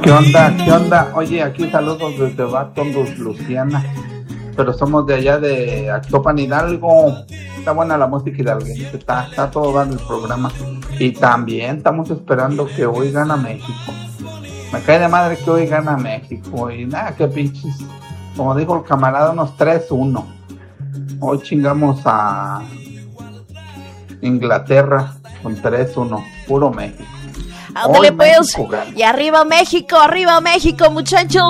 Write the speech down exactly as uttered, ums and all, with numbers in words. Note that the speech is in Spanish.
¿Qué onda? ¿Qué onda? Oye, aquí saludos desde Baton Rouge, Luciana. Pero somos de allá de Actopan, Hidalgo. Está buena la música hidalguense, está, está todo dando el programa. Y también estamos esperando que hoy gana México. Me cae de madre que hoy gana México. Y nada, qué pinches. Como dijo el camarada, unos tres uno. Hoy chingamos a Inglaterra con tres uno. Puro México. Ándale pues. Y arriba México, arriba México, muchachos.